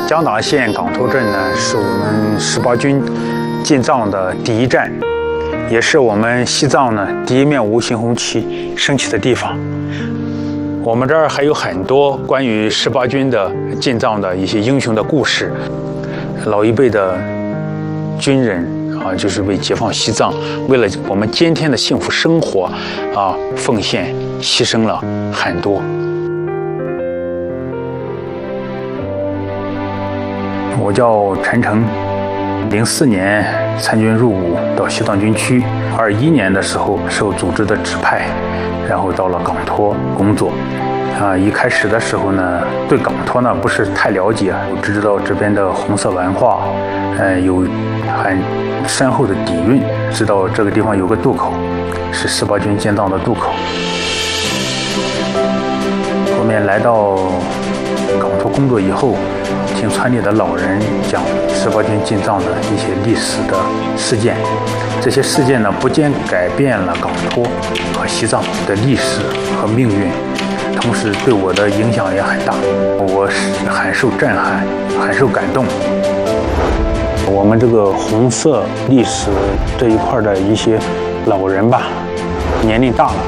江党县港头镇呢，是我们18军进藏的第一站，也是我们西藏呢第一面无形红旗升起的地方。我们这儿还有很多关于18军的进藏的一些英雄的故事，老一辈的军人啊，就是为解放西藏，为了我们今天的幸福生活啊，奉献牺牲了很多。我叫陈诚，04年参军入伍到西藏军区，21年的时候受组织的指派，然后到了港托工作。一开始的时候呢，对港托呢不是太了解，我只知道这边的红色文化，有很深厚的底蕴，知道这个地方有个渡口，是18军进藏的渡口。后面来到港托工作以后，听村里的老人讲18军进藏的一些历史的事件，这些事件呢，不仅改变了港托和西藏的历史和命运，同时对我的影响也很大，我是很受震撼，很受感动。我们这个红色历史这一块的一些老人吧，年龄大了，